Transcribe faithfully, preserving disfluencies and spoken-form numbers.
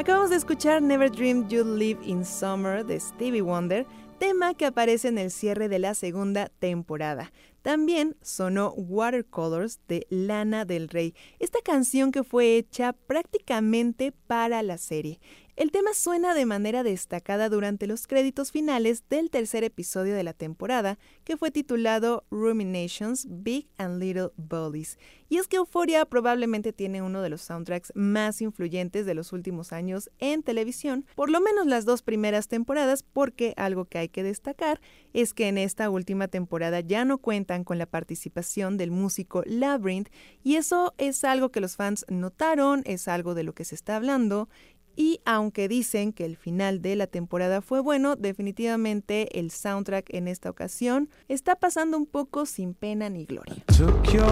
Acabamos de escuchar Never Dreamed You'd Live in Summer de Stevie Wonder, tema que aparece en el cierre de la segunda temporada. También sonó Watercolors de Lana del Rey, esta canción que fue hecha prácticamente para la serie. El tema suena de manera destacada durante los créditos finales del tercer episodio de la temporada, que fue titulado Ruminations, Big and Little Bodies. Y es que Euphoria probablemente tiene uno de los soundtracks más influyentes de los últimos años en televisión, por lo menos las dos primeras temporadas, porque algo que hay que destacar es que en esta última temporada ya no cuentan con la participación del músico Labrinth, y eso es algo que los fans notaron, es algo de lo que se está hablando. Y aunque dicen que el final de la temporada fue bueno, definitivamente el soundtrack en esta ocasión está pasando un poco sin pena ni gloria.